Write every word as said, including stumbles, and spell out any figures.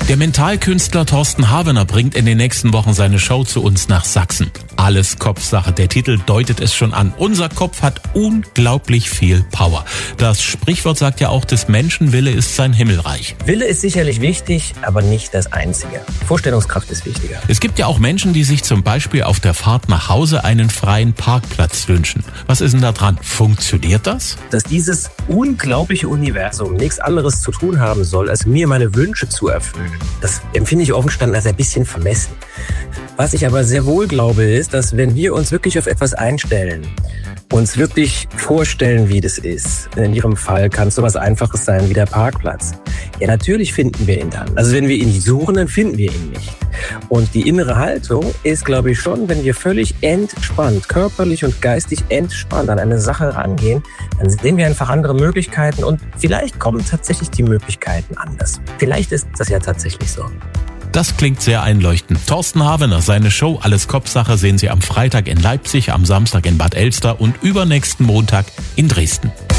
Der Mentalkünstler Thorsten Havener bringt in den nächsten Wochen seine Show zu uns nach Sachsen. Alles Kopfsache. Der Titel deutet es schon an. Unser Kopf hat unglaublich viel Power. Das Sprichwort sagt ja auch, des Menschen Wille ist sein Himmelreich. Wille ist sicherlich wichtig, aber nicht das Einzige. Vorstellungskraft ist wichtiger. Es gibt ja auch Menschen, die sich zum Beispiel auf der Fahrt nach Hause einen freien Parkplatz wünschen. Was ist denn da dran? Funktioniert das? Dass dieses unglaubliche Universum nichts anderes zu tun haben soll, als mir meine Wünsche zu erfüllen. Das empfinde ich offen gestanden als ein bisschen vermessen. Was ich aber sehr wohl glaube, ist, dass wenn wir uns wirklich auf etwas einstellen, uns wirklich vorstellen, wie das ist. In Ihrem Fall kann es so was Einfaches sein wie der Parkplatz. Ja, natürlich finden wir ihn dann. Also wenn wir ihn nicht suchen, dann finden wir ihn nicht. Und die innere Haltung ist, glaube ich, schon, wenn wir völlig entspannt, körperlich und geistig entspannt an eine Sache rangehen, dann sehen wir einfach andere Möglichkeiten und vielleicht kommen tatsächlich die Möglichkeiten anders. Vielleicht ist das ja tatsächlich so. Das klingt sehr einleuchtend. Thorsten Havener, seine Show Alles Kopfsache sehen Sie am Freitag in Leipzig, am Samstag in Bad Elster und übernächsten Montag in Dresden.